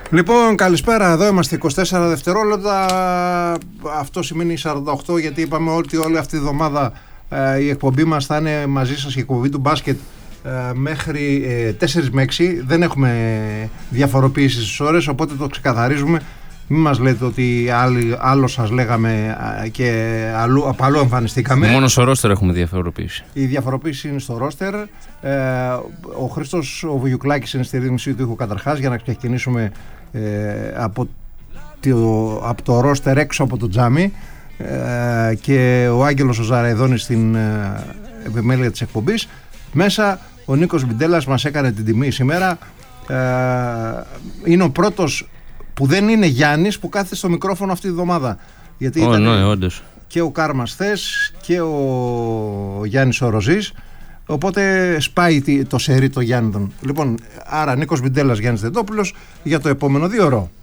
Λοιπόν, καλησπέρα. Εδώ είμαστε 24 δευτερόλεπτα. Αυτό σημαίνει 48, γιατί είπαμε ότι όλη αυτή τη εβδομάδα η εκπομπή μας θα είναι μαζί σας, η εκπομπή του μπάσκετ, μέχρι 4 με 6. Δεν έχουμε διαφοροποίηση στις ώρες, οπότε το ξεκαθαρίζουμε. Μην μας λέτε ότι άλλο σας λέγαμε και από αλλού εμφανιστήκαμε. Μόνο στο ρόστερ έχουμε διαφοροποίηση. Η διαφοροποίηση είναι στο ρόστερ. Ο Χρήστος ο Βουγιουκλάκης είναι στη ρύθμιση του ήχου καταρχάς, για να ξεκινήσουμε από το ρόστερ έξω από το τζάμι, και ο Άγγελος ο Ζαραϊδόνης στην επιμέλεια της εκπομπής. Μέσα ο Νίκος Μπιντέλας μας έκανε την τιμή σήμερα. Είναι ο πρώτος που δεν είναι Γιάννης που κάθεται στο μικρόφωνο αυτή τη βδομάδα. Γιατί όντως. Και ο Κάρμας Θες και ο Γιάννης ο Ροζής. Οπότε σπάει το σερί το Γιάννη. Λοιπόν, άρα Νίκος Μπιντέλας, Γιάννης Δεντόπουλος για το επόμενο 2 ώρο.